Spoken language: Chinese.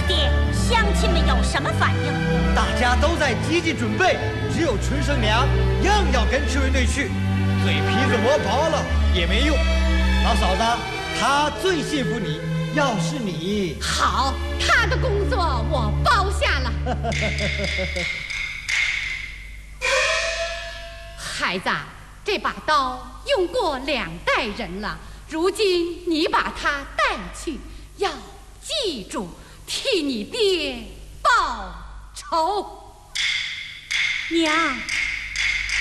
爹，乡亲们有什么反应？ 大家都在积极准备，只有春生娘硬要跟赤卫队去，嘴皮子磨薄了也没用。老嫂子，他最信服你，要是你好，他的工作我包下了。孩子，这把刀用过2代人了，如今你把它带去，要记住替你爹报仇。 娘，